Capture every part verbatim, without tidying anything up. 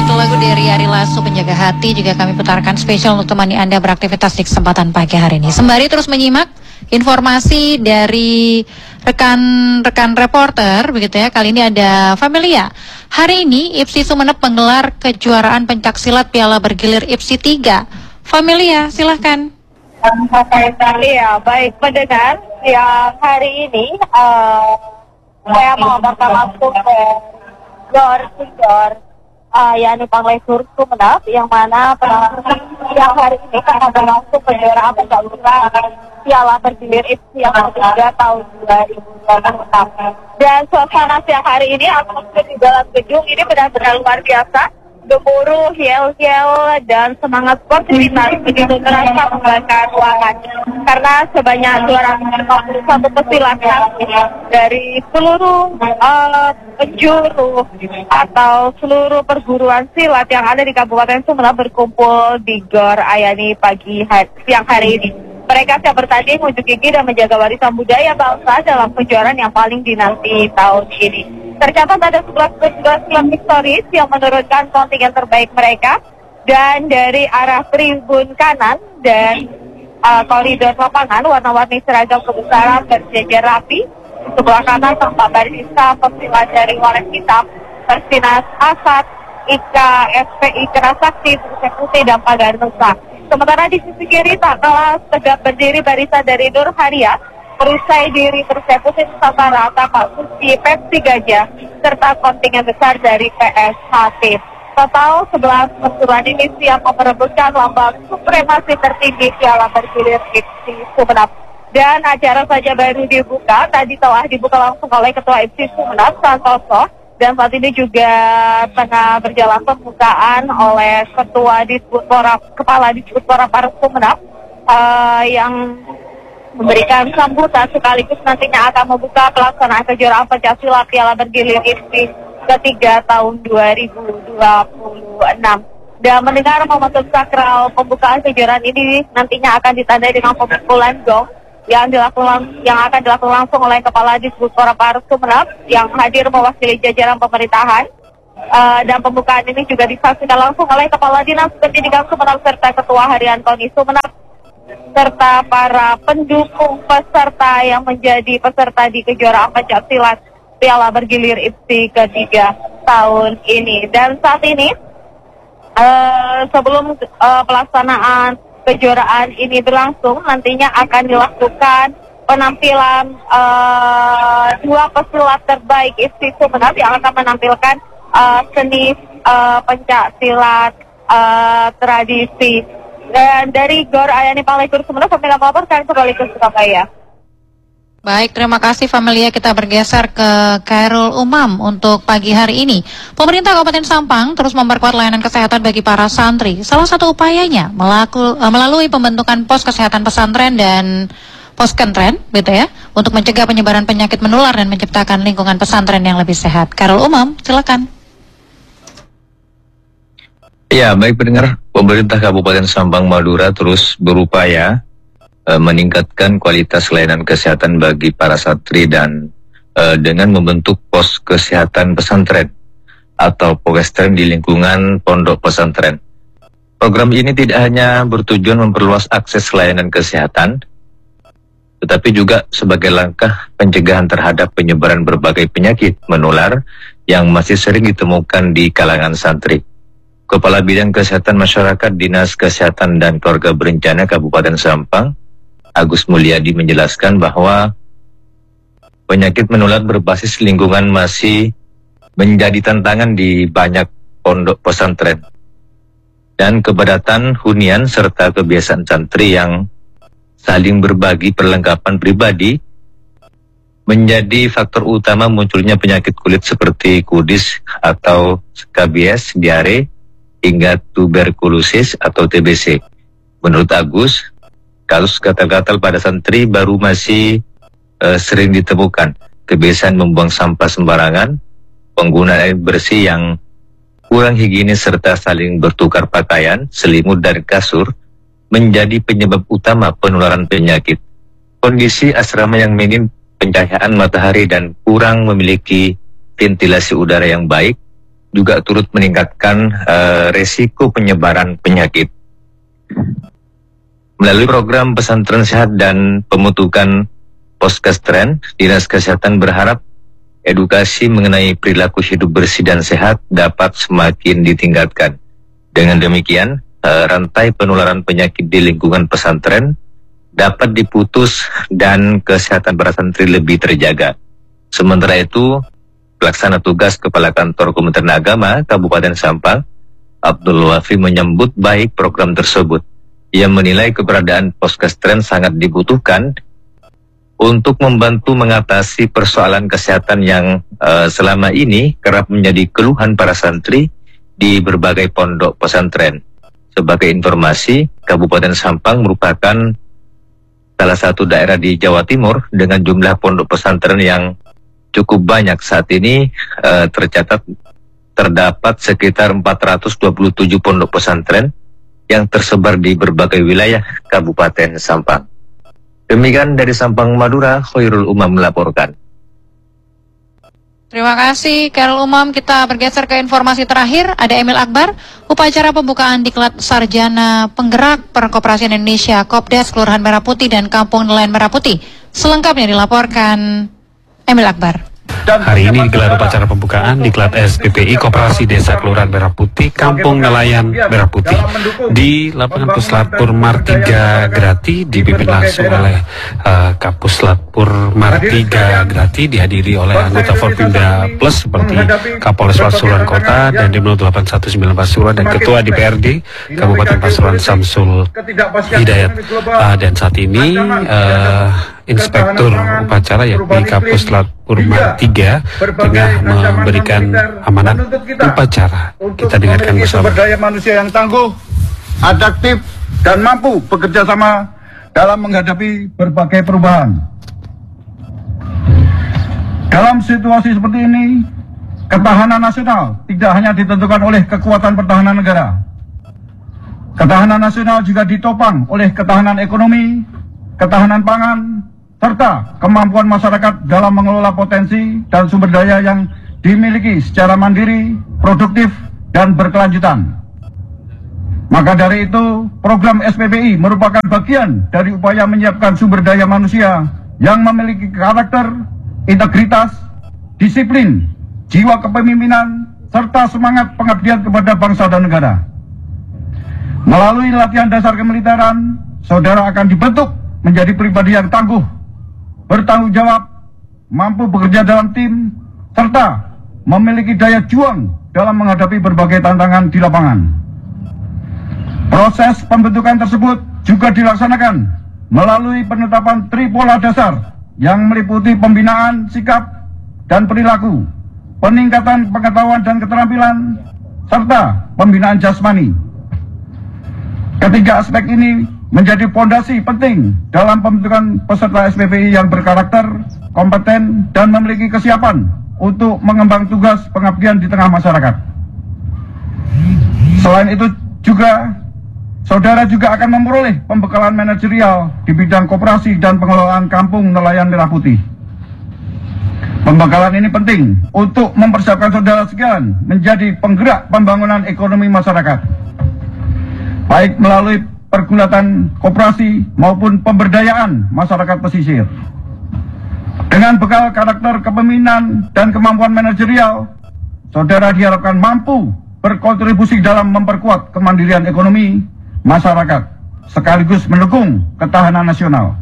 Satu lagu dari Ari Lasso, Penjaga Hati, juga kami putarkan spesial untuk temani Anda beraktivitas di kesempatan pagi hari ini. Sembari terus menyimak informasi dari rekan-rekan reporter, begitu ya. Kali ini ada Familia. Hari ini I P S I Sumeneb menggelar kejuaraan pencaksilat Piala Bergilir I P S I tiga. Familia, silahkan. Iya, baik pendengar. Yang hari ini uh, saya mengabarkan langsung ke Gor Gor uh, yakni Panglesur Sumeneb, yang mana pada yang hari ini akan berlangsung kejuaraan pencaksilat Piala Bergilir I P S I yang ketiga tahun dua ribu dua puluh enam. Dan suasana siang hari ini atmosfer di dalam gedung ini benar-benar luar biasa. Gemuruh, yel-yel, dan semangat sportivitas begitu terasa membakar ruangan. Karena sebanyak dua ratus lima puluh satu pesilat dari seluruh uh, penjuru atau seluruh perguruan silat yang ada di Kabupaten Sumeneb berkumpul di Gor Ayani pagi hari, siang hari ini. Mereka siap bertanding, unjuk gigi, dan menjaga warisan budaya bangsa dalam kejuaraan yang paling dinanti tahun ini. Tercatat ada sebelas klub historis yang menurunkan kontingen terbaik mereka, dan dari arah tribun kanan dan uh, koridor lapangan warna-warni seragam kebesaran berjejer rapi. Sebelah kanan tempat barista pesilat dari Walet Hitam, Persinas Asad, I K S P I Kerasakti, Putih, dan Pagar Nusa. Sementara di sisi kiri tak kalah tegap berdiri barisan dari Nur Haria, Perisai Diri Persekusi Nusantara, Tapak Suci, Pepsi Gajah, serta kontingen besar dari P S H T. Total sebelas perguruan ini siap memperebutkan lambang supremasi tertinggi Piala Bergilir I P S I Sumeneb. Dan acara saja baru dibuka, tadi telah dibuka langsung oleh Ketua I P S I Sumeneb, Santoso. Dan saat ini juga tengah berjalan pembukaan oleh Ketua Disbudpora, Kepala Disbudpora Parus Sumeneb, uh, yang memberikan sambutan sekaligus nantinya akan membuka pelaksanaan kejuaraan pencaksilat Piala Bergilir I P S I ketiga tahun dua ribu dua puluh enam. Dan mendengar momentum sakral pembukaan kejuaraan ini nantinya akan ditandai dengan pemukulan gong yang dilakukan yang akan dilakukan langsung oleh Kepala Disbudpora Parus Sumeneb yang hadir mewakili jajaran pemerintahan. Uh, dan pembukaan ini juga disaksikan langsung oleh Kepala Dinas Pendidikan Sumeneb serta Ketua Harian KONI Sumeneb, serta para pendukung peserta yang menjadi peserta di kejuaraan pencaksilat Piala Bergilir I P S I ketiga tahun ini. Dan saat ini uh, sebelum uh, pelaksanaan kejuaraan ini berlangsung, nantinya akan dilakukan penampilan uh, dua pesilat terbaik I P S I Sumeneb yang akan menampilkan uh, seni uh, pencaksilat uh, tradisi. Dan dari Gor Ayani Panglesur Sumeneb, kami melaporkan kembali ke Surabaya. Baik, terima kasih Familia. Kita bergeser ke Khairul Umam untuk pagi hari ini. Pemerintah Kabupaten Sampang terus memperkuat layanan kesehatan bagi para santri. Salah satu upayanya melaku, melalui pembentukan pos kesehatan pesantren dan pos kentren, gitu ya, untuk mencegah penyebaran penyakit menular dan menciptakan lingkungan pesantren yang lebih sehat. Khairul Umam, silakan. Ya, baik pendengar, pemerintah Kabupaten Sampang Madura terus berupaya meningkatkan kualitas layanan kesehatan bagi para santri dan uh, dengan membentuk pos kesehatan pesantren atau pokestren di lingkungan pondok pesantren. Program ini tidak hanya bertujuan memperluas akses layanan kesehatan, tetapi juga sebagai langkah pencegahan terhadap penyebaran berbagai penyakit menular yang masih sering ditemukan di kalangan santri. Kepala Bidang Kesehatan Masyarakat Dinas Kesehatan dan Keluarga Berencana Kabupaten Sampang, Agus Mulyadi, menjelaskan bahwa penyakit menular berbasis lingkungan masih menjadi tantangan di banyak pondok pesantren. Dan kepadatan hunian serta kebiasaan santri yang saling berbagi perlengkapan pribadi menjadi faktor utama munculnya penyakit kulit seperti kudis atau skabies, diare, hingga tuberkulosis atau T B C. Menurut Agus, kasus gatal-gatal pada santri baru masih uh, sering ditemukan. Kebiasaan membuang sampah sembarangan, penggunaan air bersih yang kurang higienis, serta saling bertukar pakaian, selimut, dan kasur menjadi penyebab utama penularan penyakit. Kondisi asrama yang minim pencahayaan matahari dan kurang memiliki ventilasi udara yang baik juga turut meningkatkan uh, resiko penyebaran penyakit. Melalui program pesantren sehat dan pembentukan Poskestren, Dinas Kesehatan berharap edukasi mengenai perilaku hidup bersih dan sehat dapat semakin ditingkatkan. Dengan demikian, uh, rantai penularan penyakit di lingkungan pesantren dapat diputus dan kesehatan para santri lebih terjaga. Sementara itu, Pelaksana Tugas Kepala Kantor Kementerian Agama Kabupaten Sampang, Abdul Wafi, menyambut baik program tersebut. Ia menilai keberadaan Poskestren sangat dibutuhkan untuk membantu mengatasi persoalan kesehatan yang uh, selama ini kerap menjadi keluhan para santri di berbagai pondok pesantren. Sebagai informasi, Kabupaten Sampang merupakan salah satu daerah di Jawa Timur dengan jumlah pondok pesantren yang cukup banyak. Saat ini uh, tercatat terdapat sekitar empat ratus dua puluh tujuh pondok pesantren yang tersebar di berbagai wilayah Kabupaten Sampang. Demikian dari Sampang, Madura, Khairul Umam melaporkan. Terima kasih, Khairul Umam. Kita bergeser ke informasi terakhir. Ada Emil Akbar, upacara pembukaan Diklat Sarjana Penggerak Perkoperasian Indonesia Kopdes Kelurahan Merah Putih dan Kampung Nelayan Merah Putih. Selengkapnya dilaporkan Emil Akbar. Hari ini digelar upacara pembukaan Diklat S P P I Koperasi Desa Kelurahan Merah Putih, Kampung Nelayan Merah Putih di lapangan Puslapur Martiga Grati, dipimpin langsung oleh uh, Kapuslapur Martiga Grati, dihadiri oleh anggota Forpimda Plus seperti Kapolres Pasuruan Kota dan Dimno delapan satu sembilan Pasuruan dan Ketua D P R D Kabupaten Pasuruan Samsul Hidayat. Uh, dan saat ini uh, Inspektur upacara yakni Kapuslapur Martiga tengah memberikan amanat upacara. Kita dengarkan bersama. Sumber daya manusia yang tangguh, adaptif, dan mampu bekerja sama dalam menghadapi berbagai perubahan. Dalam situasi seperti ini, ketahanan nasional tidak hanya ditentukan oleh kekuatan pertahanan negara. Ketahanan nasional juga ditopang oleh ketahanan ekonomi, ketahanan pangan, serta kemampuan masyarakat dalam mengelola potensi dan sumber daya yang dimiliki secara mandiri, produktif, dan berkelanjutan. Maka dari itu, program S P P I merupakan bagian dari upaya menyiapkan sumber daya manusia yang memiliki karakter, integritas, disiplin, jiwa kepemimpinan, serta semangat pengabdian kepada bangsa dan negara. Melalui latihan dasar kemiliteran, saudara akan dibentuk menjadi pribadi yang tangguh, bertanggung jawab, mampu bekerja dalam tim, serta memiliki daya juang dalam menghadapi berbagai tantangan di lapangan. Proses pembentukan tersebut juga dilaksanakan melalui penetapan tripola dasar yang meliputi pembinaan sikap dan perilaku, peningkatan pengetahuan dan keterampilan, serta pembinaan jasmani. Ketiga aspek ini menjadi fondasi penting dalam pembentukan peserta S P P I yang berkarakter, kompeten, dan memiliki kesiapan untuk mengemban tugas pengabdian di tengah masyarakat. Selain itu juga, saudara juga akan memperoleh pembekalan manajerial di bidang koperasi dan pengelolaan Kampung Nelayan Merah Putih. Pembekalan ini penting untuk mempersiapkan saudara sekalian menjadi penggerak pembangunan ekonomi masyarakat, baik melalui pergulatan koperasi maupun pemberdayaan masyarakat pesisir. Dengan bekal karakter kepemimpinan dan kemampuan manajerial, saudara diharapkan mampu berkontribusi dalam memperkuat kemandirian ekonomi masyarakat, sekaligus mendukung ketahanan nasional.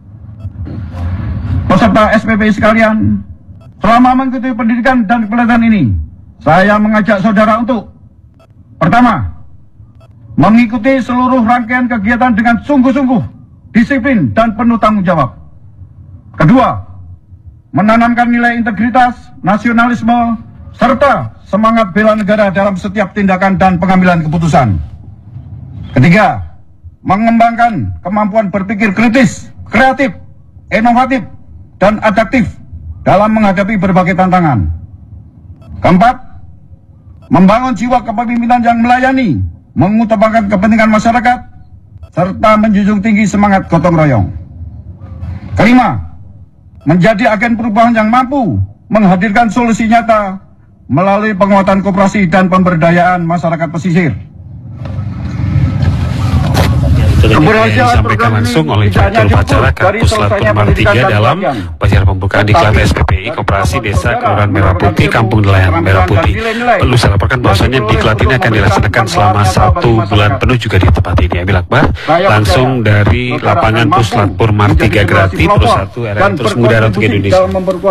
Peserta S P P I sekalian, selama mengikuti pendidikan dan pelatihan ini, saya mengajak saudara untuk: pertama, mengikuti seluruh rangkaian kegiatan dengan sungguh-sungguh, disiplin, dan penuh tanggung jawab. Kedua, menanamkan nilai integritas, nasionalisme, serta semangat bela negara dalam setiap tindakan dan pengambilan keputusan. Ketiga, mengembangkan kemampuan berpikir kritis, kreatif, inovatif, dan adaptif dalam menghadapi berbagai tantangan. Keempat, membangun jiwa kepemimpinan yang melayani, mengutamakan kepentingan masyarakat, serta menjunjung tinggi semangat gotong royong. Kelima, menjadi agen perubahan yang mampu menghadirkan solusi nyata melalui penguatan koperasi dan pemberdayaan masyarakat pesisir. Keberhasilan disampaikan langsung oleh Direktur Upacara Kapuslat Permar tiga dalam upacara pembukaan di Diklat S P P I Koperasi Desa Kelurahan Merah Putih, Kampung Nelayan Merah Putih. Perlu saya laporkan bahwasanya diklat ini akan dilaksanakan selama satu bulan penuh juga di tempat ini. Emil Akbar langsung dari lapangan Puslat Permar tiga Grati, terus satu R R terus mengudara untuk Indonesia.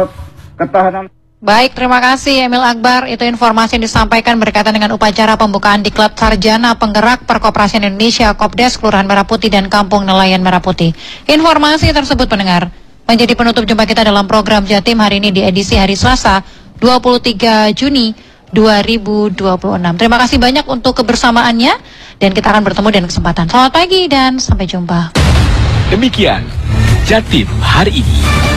Baik, terima kasih Emil Akbar. Itu informasi yang disampaikan berkaitan dengan upacara pembukaan Diklat Sarjana Penggerak Perkoperasian Indonesia Kopdes Kelurahan Merah Putih dan Kampung Nelayan Merah Putih. Informasi tersebut pendengar menjadi penutup jumpa kita dalam program Jatim hari ini di edisi hari Selasa dua puluh tiga Juni dua ribu dua puluh enam. Terima kasih banyak untuk kebersamaannya dan kita akan bertemu dengan kesempatan. Selamat pagi dan sampai jumpa. Demikian Jatim hari ini.